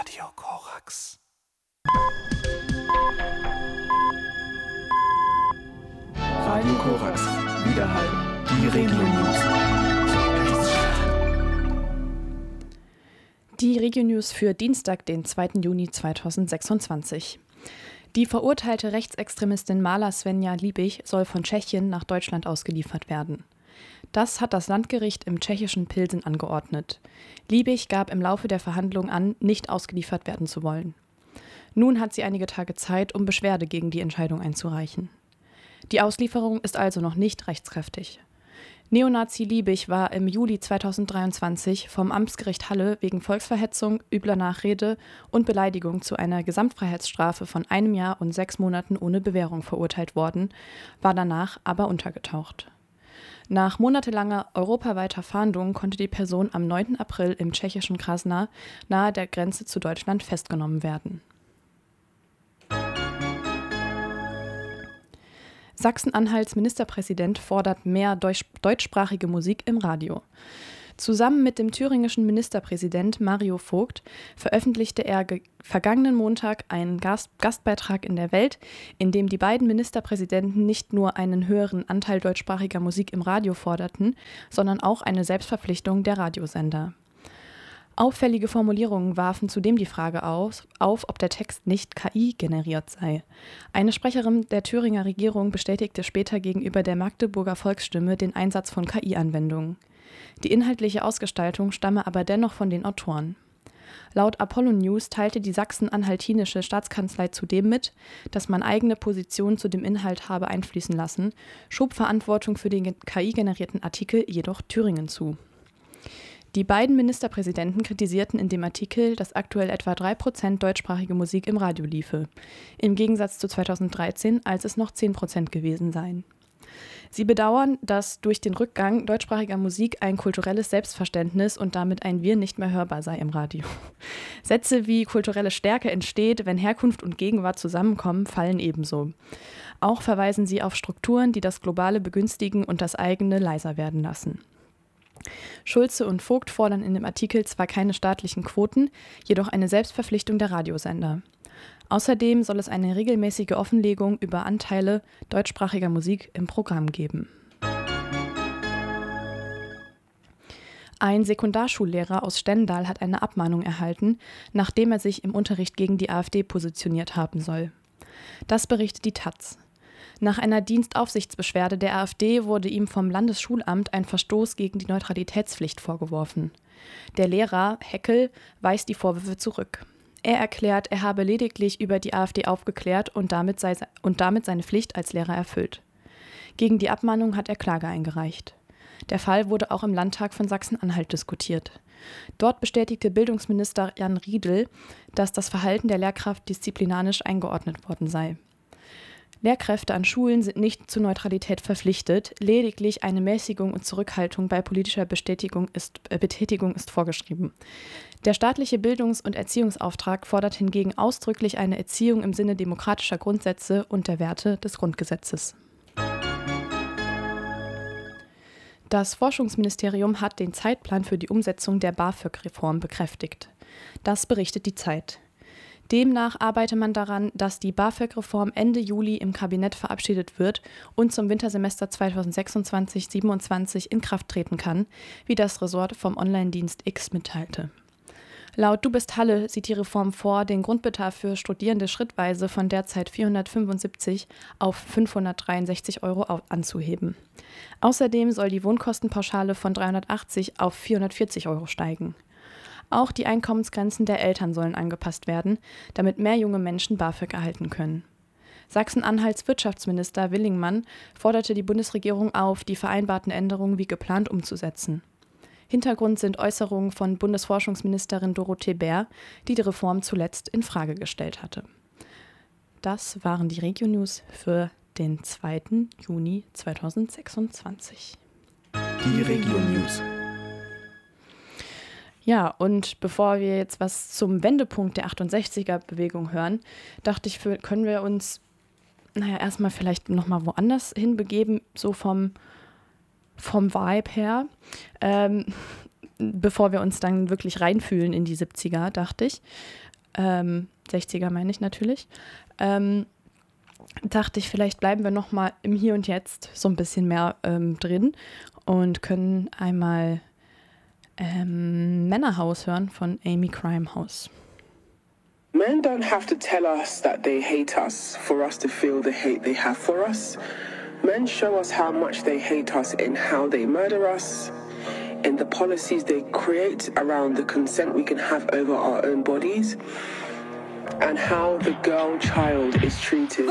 Radio Korax. Radio Korax, Widerhall, die Region-News. Die Region-News für Dienstag, den 2. Juni 2026. Die verurteilte Rechtsextremistin Mala Svenja Liebig soll von Tschechien nach Deutschland ausgeliefert werden. Das hat das Landgericht im tschechischen Pilsen angeordnet. Liebig gab im Laufe der Verhandlung an, nicht ausgeliefert werden zu wollen. Nun hat sie einige Tage Zeit, um Beschwerde gegen die Entscheidung einzureichen. Die Auslieferung ist also noch nicht rechtskräftig. Neonazi Liebig war im Juli 2023 vom Amtsgericht Halle wegen Volksverhetzung, übler Nachrede und Beleidigung zu einer Gesamtfreiheitsstrafe von 1 Jahr und 6 Monaten ohne Bewährung verurteilt worden, war danach aber untergetaucht. Nach monatelanger europaweiter Fahndung konnte die Person am 9. April im tschechischen Krasna nahe der Grenze zu Deutschland festgenommen werden. Sachsen-Anhalts Ministerpräsident fordert mehr deutschsprachige Musik im Radio. Zusammen mit dem thüringischen Ministerpräsident Mario Vogt veröffentlichte er vergangenen Montag einen Gastbeitrag in der Welt, in dem die beiden Ministerpräsidenten nicht nur einen höheren Anteil deutschsprachiger Musik im Radio forderten, sondern auch eine Selbstverpflichtung der Radiosender. Auffällige Formulierungen warfen zudem die Frage auf, ob der Text nicht KI-generiert sei. Eine Sprecherin der Thüringer Regierung bestätigte später gegenüber der Magdeburger Volksstimme den Einsatz von KI-Anwendungen. Die inhaltliche Ausgestaltung stamme aber dennoch von den Autoren. Laut Apollo News teilte die sachsen-anhaltinische Staatskanzlei zudem mit, dass man eigene Positionen zu dem Inhalt habe einfließen lassen, schob Verantwortung für den KI-generierten Artikel jedoch Thüringen zu. Die beiden Ministerpräsidenten kritisierten in dem Artikel, dass aktuell etwa 3% deutschsprachige Musik im Radio liefe, im Gegensatz zu 2013, als es noch 10% gewesen seien. Sie bedauern, dass durch den Rückgang deutschsprachiger Musik ein kulturelles Selbstverständnis und damit ein Wir nicht mehr hörbar sei im Radio. Sätze wie kulturelle Stärke entsteht, wenn Herkunft und Gegenwart zusammenkommen, fallen ebenso. Auch verweisen sie auf Strukturen, die das Globale begünstigen und das eigene leiser werden lassen. Schulze und Vogt fordern in dem Artikel zwar keine staatlichen Quoten, jedoch eine Selbstverpflichtung der Radiosender. Außerdem soll es eine regelmäßige Offenlegung über Anteile deutschsprachiger Musik im Programm geben. Ein Sekundarschullehrer aus Stendal hat eine Abmahnung erhalten, nachdem er sich im Unterricht gegen die AfD positioniert haben soll. Das berichtet die taz. Nach einer Dienstaufsichtsbeschwerde der AfD wurde ihm vom Landesschulamt ein Verstoß gegen die Neutralitätspflicht vorgeworfen. Der Lehrer, Heckel, weist die Vorwürfe zurück. Er erklärt, er habe lediglich über die AfD aufgeklärt und damit seine Pflicht als Lehrer erfüllt. Gegen die Abmahnung hat er Klage eingereicht. Der Fall wurde auch im Landtag von Sachsen-Anhalt diskutiert. Dort bestätigte Bildungsminister Jan Riedl, dass das Verhalten der Lehrkraft disziplinarisch eingeordnet worden sei. Lehrkräfte an Schulen sind nicht zur Neutralität verpflichtet, lediglich eine Mäßigung und Zurückhaltung bei politischer Betätigung ist vorgeschrieben. Der staatliche Bildungs- und Erziehungsauftrag fordert hingegen ausdrücklich eine Erziehung im Sinne demokratischer Grundsätze und der Werte des Grundgesetzes. Das Forschungsministerium hat den Zeitplan für die Umsetzung der BAföG-Reform bekräftigt. Das berichtet die Zeit. Demnach arbeite man daran, dass die BAföG-Reform Ende Juli im Kabinett verabschiedet wird und zum Wintersemester 2026/27 in Kraft treten kann, wie das Ressort vom Online-Dienst X mitteilte. Laut Du bist Halle sieht die Reform vor, den Grundbedarf für Studierende schrittweise von derzeit 475 auf 563 € anzuheben. Außerdem soll die Wohnkostenpauschale von 380 auf 440 € steigen. Auch die Einkommensgrenzen der Eltern sollen angepasst werden, damit mehr junge Menschen BAföG erhalten können. Sachsen-Anhalts Wirtschaftsminister Willingmann forderte die Bundesregierung auf, die vereinbarten Änderungen wie geplant umzusetzen. Hintergrund sind Äußerungen von Bundesforschungsministerin Dorothee Bär, die die Reform zuletzt in Frage gestellt hatte. Das waren die Regio-News für den 2. Juni 2026. Die Region-News. Ja, und bevor wir jetzt was zum Wendepunkt der 68er-Bewegung hören, dachte ich, können wir uns erstmal vielleicht nochmal woanders hinbegeben, so vom Vibe her, bevor wir uns dann wirklich reinfühlen in die 70er, dachte ich. 60er meine ich natürlich, dachte ich, vielleicht bleiben wir nochmal im Hier und Jetzt so ein bisschen mehr drin und können einmal Männerhaus hören von Amy Crimehouse. Men don't have to tell us that they hate us for us to feel the hate they have for us. Men show us how much they hate us in how they murder us, in the policies they create around the consent we can have over our own bodies, and how the girl child is treated.